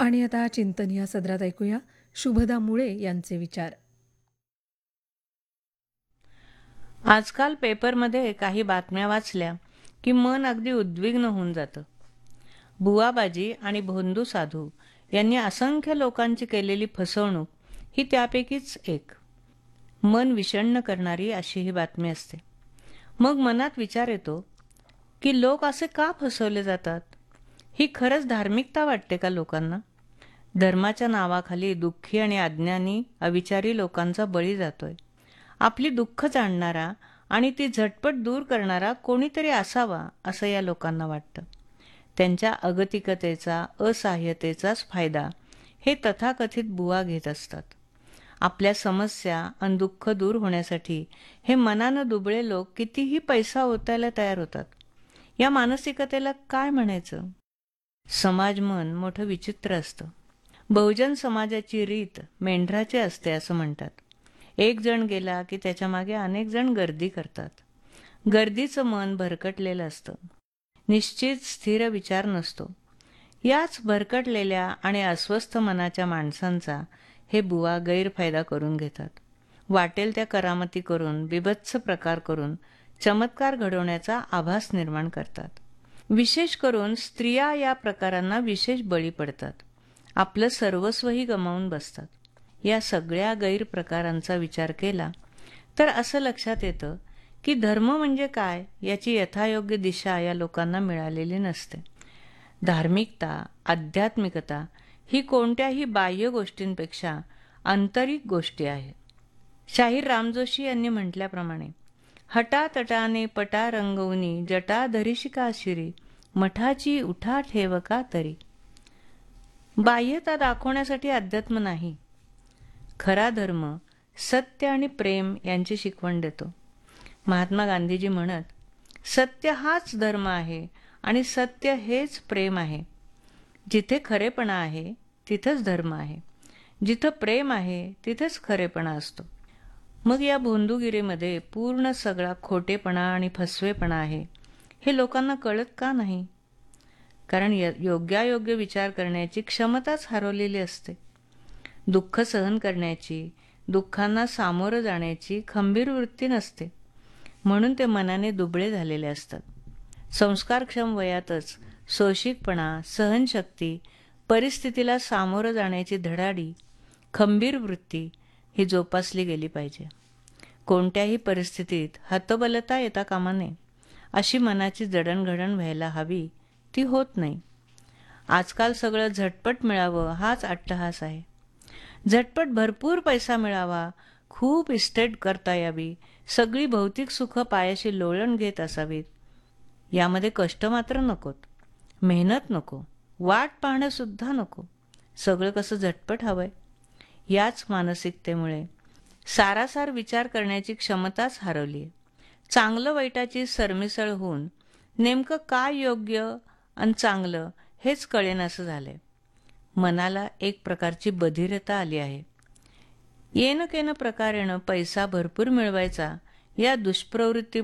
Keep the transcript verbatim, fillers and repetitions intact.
आणि आता चिंतन या सदरात ऐकूया शुभदा मुळे यांचे विचार. आजकाल पेपरमध्ये काही बातम्या वाचल्या की मन अगदी उद्विग्न होऊन जातं. बुवाबाजी आणि भोंदू साधू यांनी असंख्य लोकांची केलेली फसवणूक ही त्यापैकीच एक. मन विषण्ण करणारी अशी ही बातमी असते. मग मनात विचार येतो की लोक असे का फसवले जातात? ही खरंच धार्मिकता वाटते का लोकांना? धर्माच्या नावाखाली दुःखी आणि अज्ञानी अविचारी लोकांचा बळी जातोय. आपली दुःख जाणणारा आणि ती झटपट दूर करणारा कोणीतरी असावा असं या लोकांना वाटतं. त्यांच्या अगतिकतेचा, असहाय्यतेचाच फायदा हे तथाकथित बुवा घेत असतात. आपल्या समस्या आणि दुःख दूर होण्यासाठी हे मनानं दुबळे लोक कितीही पैसा ओतायला तयार होतात. या मानसिकतेला काय म्हणायचं? समाज मन मोठं विचित्र असतं. बहुजन समाजाची रीत मेंढराची असते असं म्हणतात. एक जण गेला की त्याच्या मागे अनेक जण गर्दी करतात. गर्दीचं मन भरकटलेलं असतं. निश्चित स्थिर विचार नसतो. याच भरकटलेल्या आणि अस्वस्थ मनाच्या माणसांचा हे बुवा गैरफायदा करून घेतात. वाटेल त्या करामती करून, बिभत्स प्रकार करून चमत्कार घडवण्याचा आभास निर्माण करतात. विशेष करून स्त्रिया या प्रकारांना विशेष बळी पडतात. आपलं सर्वस्वही गमावून बसतात. या सगळ्या गैरप्रकारांचा विचार केला तर असं लक्षात येतं की धर्म म्हणजे काय याची यथायोग्य दिशा या लोकांना मिळालेली नसते. धार्मिकता, आध्यात्मिकता ही कोणत्याही बाह्य गोष्टींपेक्षा आंतरिक गोष्टी आहेत. शाहीर रामजोशी यांनी म्हटल्याप्रमाणे, हटातटाने पटा रंगवणी जटा धरिशिका शिरी मठाची उठा ठेवका तरी. बाह्यता दाखवण्यासाठी अध्यात्म नाही. खरा धर्म सत्य आणि प्रेम यांची शिकवण देतो. महात्मा गांधीजी म्हणत, सत्य हाच धर्म आहे आणि सत्य हेच प्रेम आहे. जिथे खरेपणा आहे तिथंच धर्म आहे. जिथं प्रेम आहे तिथेच खरेपणा असतो. मग या भोंदूगिरीमध्ये पूर्ण सगळा खोटेपणा आणि फसवेपणा आहे हे लोकांना कळत का नाही? कारण योग्यायोग्य विचार करण्याची क्षमताच हरवलेली असते. दुःख सहन करण्याची, दुःखांना सामोरं जाण्याची खंबीर वृत्ती नसते. म्हणून ते मनाने दुबळे झालेले असतात. संस्कारक्षम वयातच सोशिकपणा, सहनशक्ती, परिस्थितीला सामोरं जाण्याची धडाडी, खंबीर वृत्ती ही जोपासली गेली पाहिजे. कोणत्याही परिस्थितीत हतबलता येता कामा नये. अशी मनाची जडणघडण व्हायला हवी, ती होत नाही. आजकाल सगळं झटपट मिळावं हाच अट्टहास आहे. झटपट भरपूर पैसा मिळावा, खूप इस्टेट करता यावी, सगळी भौतिक सुख पायाशी लोळण घेत असावीत. यामध्ये कष्ट मात्र नकोत, मेहनत नको, वाट पाहणं सुद्धा नको. सगळं कसं झटपट हवंय. याच मानसिकतेमुळे सारासार विचार करण्याची क्षमताच हरवली आहे. चांगलं वाईटाची सरमिसळ होऊन नेमकं काय योग्य आणि चांगलं हेच कळेनासं झालंय. मनाला एक प्रकारची बधिरता आली आहे. येन केन प्रकारेनं पैसा भरपूर मिळवायचा या दुष्प्रवृत्ती